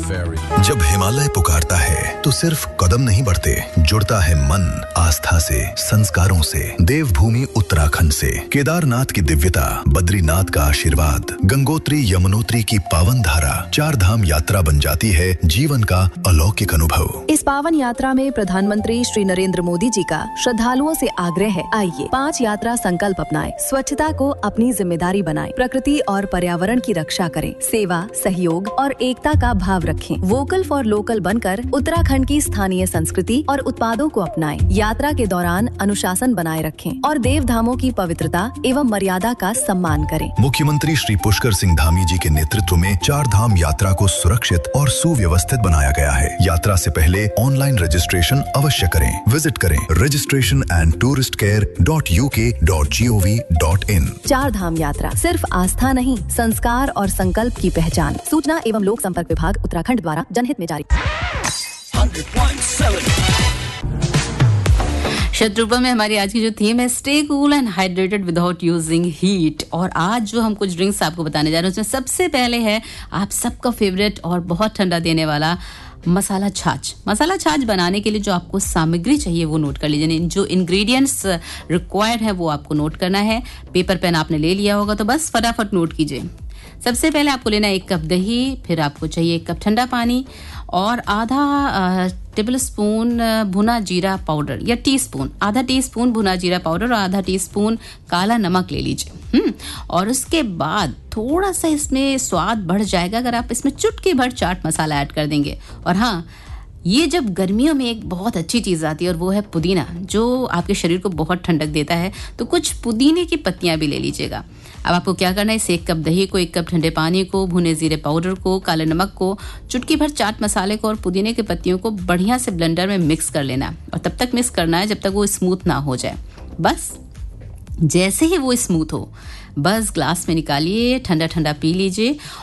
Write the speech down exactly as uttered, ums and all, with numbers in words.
जब हिमालय पुकारता है तो सिर्फ कदम नहीं बढ़ते, जुड़ता है मन आस्था से, संस्कारों से। देवभूमि उत्तराखंड से केदारनाथ की दिव्यता, बद्रीनाथ का आशीर्वाद, गंगोत्री यमुनोत्री की पावन धारा, चार धाम यात्रा बन जाती है जीवन का अलौकिक अनुभव। इस पावन यात्रा में प्रधानमंत्री श्री नरेंद्र मोदी जी का श्रद्धालुओं से आग्रह है, आइए पांच यात्रा संकल्प अपनाएं, स्वच्छता को अपनी जिम्मेदारी बनाएं, प्रकृति और पर्यावरण की रक्षा करें, सेवा, सहयोग और एकता का भाव रखें, वोकल फॉर लोकल बनकर उत्तराखंड की स्थानीय संस्कृति और उत्पादों को अपनाएं, यात्रा के दौरान अनुशासन बनाए रखें और देव धामों की पवित्रता एवं मर्यादा का सम्मान करें। मुख्यमंत्री श्री पुष्कर सिंह धामी जी के नेतृत्व में चार धाम यात्रा को सुरक्षित और सुव्यवस्थित बनाया गया है। यात्रा से पहले ऑनलाइन रजिस्ट्रेशन अवश्य करें। विजिट करें registration and tourist care dot U के dot G O V dot in. चार धाम यात्रा सिर्फ आस्था नहीं, संस्कार और संकल्प की पहचान। सूचना एवं लोक संपर्क विभाग उत्तराखंड द्वारा जनहित में जारी। शत्रुपा में हमारी आज की जो थीम है stay cool and hydrated without using heat. और आज जो हम कुछ ड्रिंक्स आपको बताने जा रहे हैं उसमें सबसे पहले है आप सबका फेवरेट और बहुत ठंडा देने वाला मसाला छाछ। मसाला छाछ बनाने के लिए जो आपको सामग्री चाहिए वो नोट कर लीजिए, जो इंग्रेडिएंट्स रिक्वायर्ड है वो आपको नोट करना है। पेपर पेन आपने ले लिया होगा तो बस फटाफट नोट कीजिए। सबसे पहले आपको लेना है एक कप दही, फिर आपको चाहिए एक कप ठंडा पानी और आधा टेबल स्पून भुना जीरा पाउडर या टीस्पून, आधा टीस्पून भुना जीरा पाउडर और आधा टीस्पून काला नमक ले लीजिए। हम्म और उसके बाद थोड़ा सा इसमें स्वाद बढ़ जाएगा अगर आप इसमें चुटकी भर चाट मसाला ऐड कर देंगे। और हाँ, ये जब गर्मियों में एक बहुत अच्छी चीज़ आती है और वो है पुदीना, जो आपके शरीर को बहुत ठंडक देता है, तो कुछ पुदीने की पत्तियां भी ले लीजिएगा। अब आपको क्या करना है, इस एक कप दही को, एक कप ठंडे पानी को, भुने जीरे पाउडर को, काले नमक को, चुटकी भर चाट मसाले को और पुदीने की पत्तियों को बढ़िया से ब्लेंडर में मिक्स कर लेना और तब तक मिक्स करना है जब तक वो स्मूथ ना हो जाए। बस जैसे ही वो स्मूथ हो बस ग्लास में निकालिए, ठंडा ठंडा पी लीजिए।